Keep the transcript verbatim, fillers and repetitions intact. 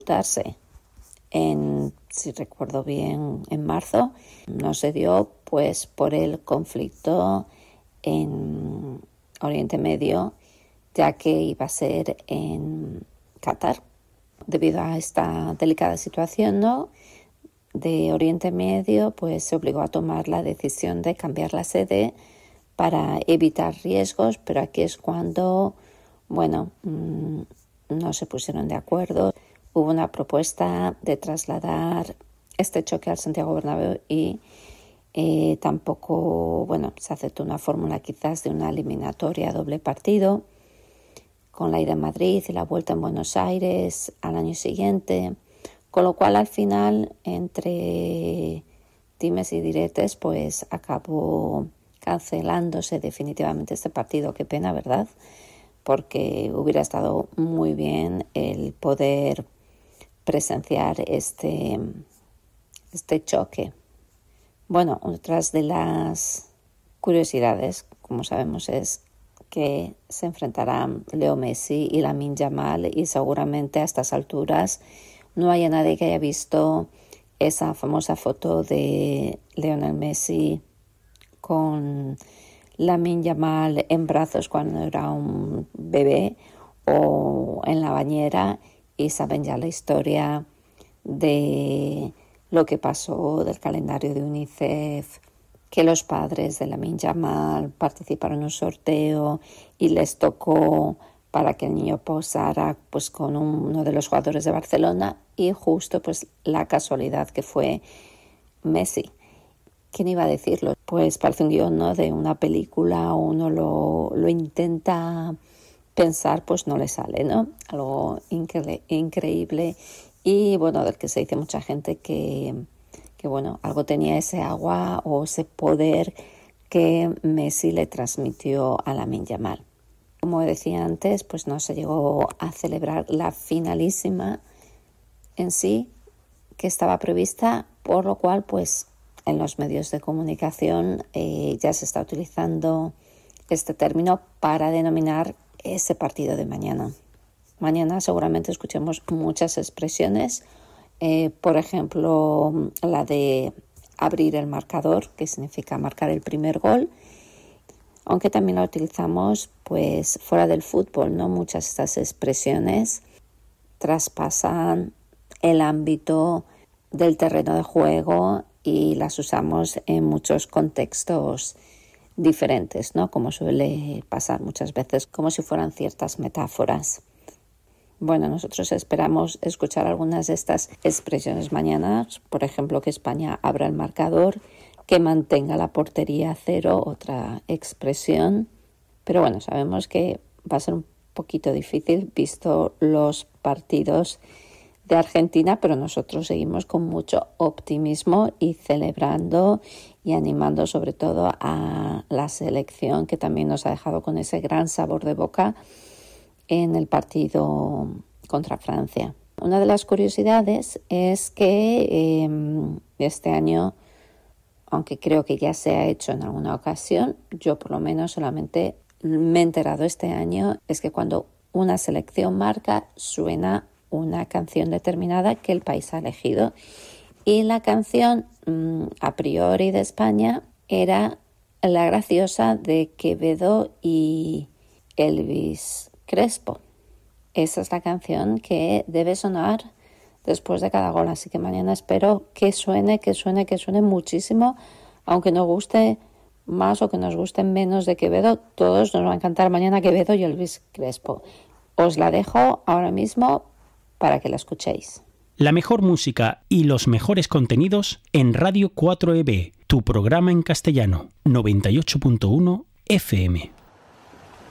darse en, si recuerdo bien, en marzo. No se dio pues por el conflicto en Oriente Medio, ya que iba a ser en Qatar. Debido a esta delicada situación, ¿no?, de Oriente Medio, pues se obligó a tomar la decisión de cambiar la sede para evitar riesgos, pero aquí es cuando, bueno, mmm, no se pusieron de acuerdo. Hubo una propuesta de trasladar este choque al Santiago Bernabéu y eh, tampoco, bueno, se aceptó una fórmula quizás de una eliminatoria a doble partido, con la ida en Madrid y la vuelta en Buenos Aires al año siguiente, con lo cual al final, entre dimes y diretes, pues acabó cancelándose definitivamente este partido. Qué pena, ¿verdad? Porque hubiera estado muy bien el poder presenciar este, este choque. Bueno, otras de las curiosidades, como sabemos, es que se enfrentarán Leo Messi y Lamine Yamal, y seguramente a estas alturas no haya nadie que haya visto esa famosa foto de Lionel Messi con Lamine Yamal en brazos cuando era un bebé o en la bañera, y saben ya la historia de lo que pasó, del calendario de UNICEF, que los padres de Lamine Yamal participaron en un sorteo y les tocó para que el niño posara pues con uno de los jugadores de Barcelona, y justo pues la casualidad que fue Messi. ¿Quién iba a decirlo? Pues parece un guión, ¿no?, de una película. Uno lo, lo intenta pensar, pues no le sale, ¿no? Algo incre- increíble y bueno, del que se dice mucha gente que, que bueno, algo tenía ese agua o ese poder que Messi le transmitió a Lamine Yamal. Como decía antes, pues no se llegó a celebrar la finalísima en sí, que estaba prevista, por lo cual pues en los medios de comunicación eh, ya se está utilizando este término para denominar ese partido de mañana. Mañana seguramente escuchemos muchas expresiones, eh, por ejemplo, la de abrir el marcador, que significa marcar el primer gol, aunque también la utilizamos pues fuera del fútbol, ¿no? Muchas de estas expresiones traspasan el ámbito del terreno de juego y las usamos en muchos contextos diferentes, ¿no?, como suele pasar muchas veces, como si fueran ciertas metáforas. Bueno, nosotros esperamos escuchar algunas de estas expresiones mañana, por ejemplo, que España abra el marcador, que mantenga la portería a cero, otra expresión. Pero bueno, sabemos que va a ser un poquito difícil visto los partidos de Argentina, pero nosotros seguimos con mucho optimismo y celebrando y animando sobre todo a la selección, que también nos ha dejado con ese gran sabor de boca en el partido contra Francia. Una de las curiosidades es que eh, este año, aunque creo que ya se ha hecho en alguna ocasión, yo por lo menos solamente me he enterado este año, es que cuando una selección marca suena una canción determinada que el país ha elegido, y la canción mmm, a priori de España era La Graciosa de Quevedo y Elvis Crespo. Esa es la canción que debe sonar después de cada gol, así que mañana espero que suene, que suene, que suene muchísimo, aunque nos guste más o que nos guste menos de Quevedo, todos nos va a encantar mañana Quevedo y Elvis Crespo. Os la dejo ahora mismo para que la escuchéis. La mejor música y los mejores contenidos en Radio cuatro E B, tu programa en castellano, noventa y ocho punto uno F M.